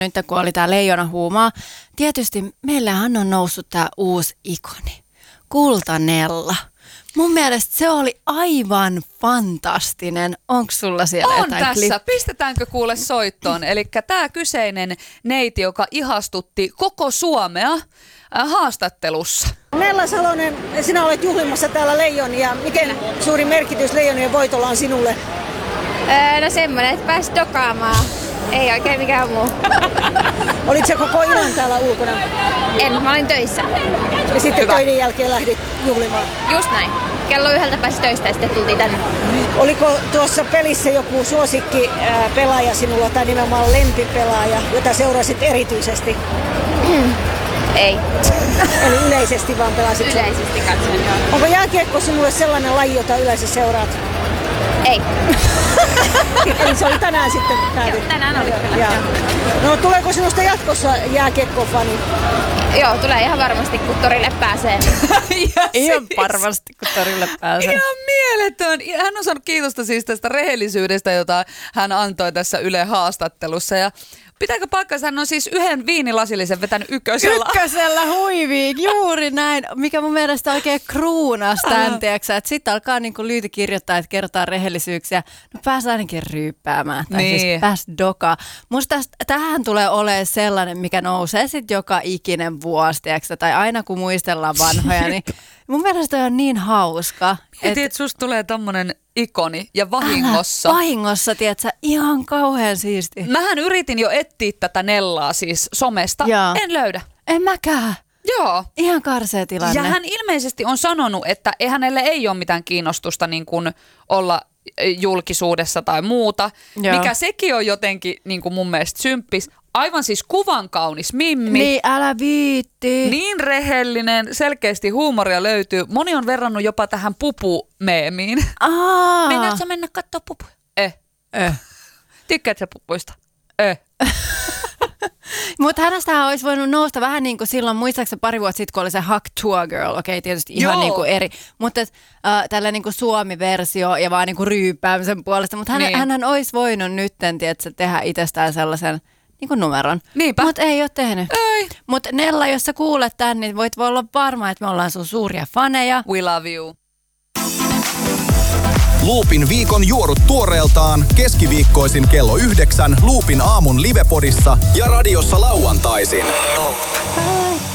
Nyt kun oli tää Leijona huumaa, tietysti meillähän on noussut tää uusi ikoni, Kultanella. Mun mielestä se oli aivan fantastinen. Onko sulla siellä on jotain tässä. Pistetäänkö kuule soittoon? Eli tämä kyseinen neiti, joka ihastutti koko Suomea haastattelussa. Nella Salonen, sinä olet juhlimassa täällä Leijonia. Miten suuri merkitys Leijonien voitolla on sinulle? No semmoinen, että pääsi dokaamaan. Ei oikein mikään muu. Olit se koko illan täällä ulkona? En, mä olin töissä. Ja sitten töiden jälkeen lähdit juhlimaan? Just näin. Kello 1 pääsi töistä ja sitten tultiin tänne. Oliko tuossa pelissä joku suosikki pelaaja sinulla tai nimenomaan lempipelaaja, jota seurasit erityisesti? Ei. Eli yleisesti vaan pelasit? Yleisesti katsoin, joo. Onko jääkiekko sinulle sellainen laji, jota yleensä seuraat? Ei. Eli se oli tänään sitten pääty? Joo, tänään oli kyllä. No tuleeko sinusta jatkossa jääkiekko-fani? Joo, tulee ihan varmasti, kun torille pääsee. Ihan varmasti, kun torille pääsee. Ihan mieletön. Hän on saanut kiitosta siis tästä rehellisyydestä, jota hän antoi tässä Yle haastattelussa. Ja pitääkö paikkansa, hän on siis yhden viinilasillisen vetänyt ykkösellä. Ykkösellä huiviin, juuri näin. Mikä mun mielestä oikein kruunas tämän, tiiäksä, että sitten alkaa niinku Lyyti kirjoittaa, että kerrotaan rehellisyyksiä. No pääs ainakin ryyppäämään, tai niin. siis pääs dokaa. Musta tähän tulee olemaan sellainen, mikä nousee sitten joka ikinen vuosi, tiiäksä, tai aina kun muistellaan vanhoja, niin mun mielestä on niin hauska. Mietin, että susta tulee tommonen ikoni ja vahingossa. Vahingossa, tiedätkö, ihan kauhean siisti. Mähän yritin jo etsiä tätä Nellaa siis somesta. Jaa. En löydä. En mäkään. Joo. Ihan karsea tilanne. Ja hän ilmeisesti on sanonut, että hänelle ei ole mitään kiinnostusta niin kuin olla julkisuudessa tai muuta. Joo. Mikä sekin on jotenkin niin kuin mun mielestä symppis. Aivan siis kuvan kaunis mimmi. Niin, älä viitti. Niin rehellinen, selkeästi huumoria löytyy. Moni on verrannut jopa tähän pupu-meemiin. Mennäänkö sä mennä kattoo pupuja? Tykkäätkö sä pupuista? Mutta hänestähän olisi voinut nousta vähän niin kuin silloin, muistaakseni pari vuotta sitten, kun oli se Hack Tour Girl, okei, tietysti ihan niin kuin eri, mutta tällä niin kuin Suomi-versio ja vaan niin kuin ryyppäämisen puolesta, mutta hänhän olisi voinut nytten, tiedätkö, tehdä itsestään sellaisen niin kuin numeron. Niinpä. Mutta ei ole tehnyt. Ei. Mutta Nella, jos sä kuulet tän, niin voit olla varma, että me ollaan sun suuria faneja. We love you. Loopin viikon juorut tuoreeltaan keskiviikkoisin kello 9 Loopin aamun livepodissa ja radiossa lauantaisin.